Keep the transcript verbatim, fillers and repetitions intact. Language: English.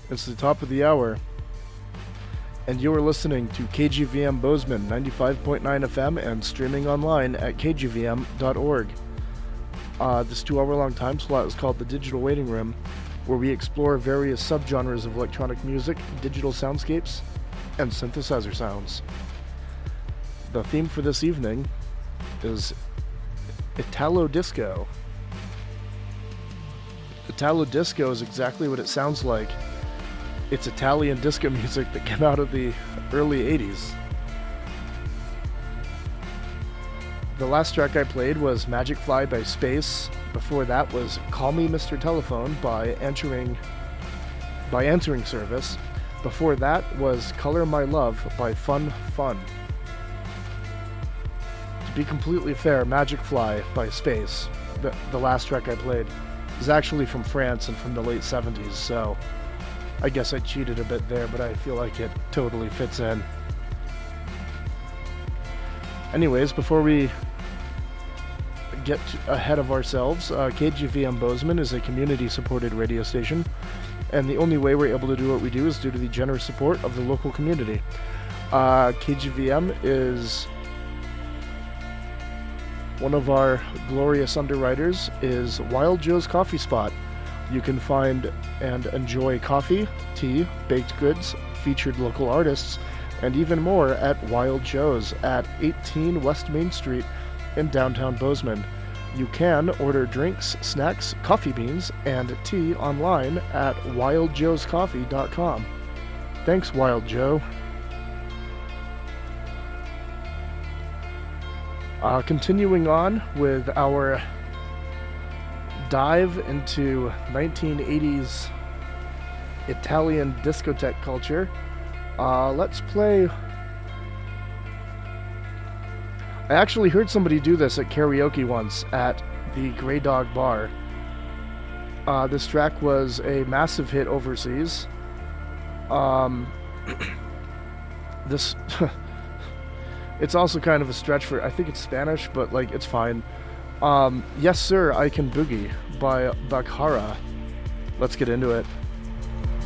It's the top of the hour, and you are listening to K G V M Bozeman ninety-five point nine F M and streaming online at k g v m dot org. Uh, this two-hour-long time slot is called The Digital Waiting Room, where we explore various subgenres of electronic music, digital soundscapes, and synthesizer sounds. The theme for this evening is Italo Disco. Italo Disco is exactly what it sounds like. It's Italian disco music that came out of the early eighties. The last track I played was Magic Fly by Space. Before that was Call Me Mister Telephone by Answering, by Answering Service. Before that was Color My Love by Fun Fun. To be completely fair, Magic Fly by Space, the, the last track I played, is actually from France and from the late seventies, so I guess I cheated a bit there, but I feel like it totally fits in. Anyways, before we get ahead of ourselves, uh, K G V M Bozeman is a community-supported radio station, and the only way we're able to do what we do is due to the generous support of the local community. Uh, K G V M is one of our glorious underwriters is Wild Joe's Coffee Spot. You can find and enjoy coffee, tea, baked goods, featured local artists, and even more at Wild Joe's at eighteen West Main Street in downtown Bozeman. You can order drinks, snacks, coffee beans, and tea online at wild joes coffee dot com. Thanks, Wild Joe. Uh, continuing on with our dive into nineteen eighties Italian discotheque culture, uh, let's play... I actually heard somebody do this at karaoke once at the Grey Dog Bar. Uh, this track was a massive hit overseas. Um, this... It's also kind of a stretch for, I think it's Spanish, but like, it's fine. Um, Yes Sir, I Can Boogie by Bakhara. Let's get into it.